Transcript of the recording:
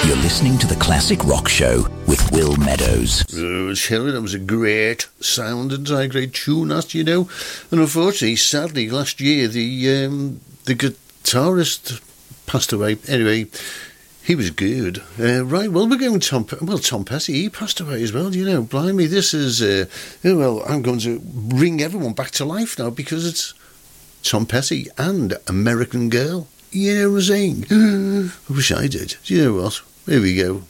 You're listening to The Classic Rock Show with Will Meadows. Shelley, that was a great sound and a great tune, as you know. And unfortunately, sadly, last year, the guitarist passed away. Anyway, he was good. Right, well, we're going Tom Petty, he passed away as well, you know. Blimey, this is, I'm going to bring everyone back to life now because it's Tom Petty and American Girl. You know what I'm saying? I wish I did. Do you know what? Here we go.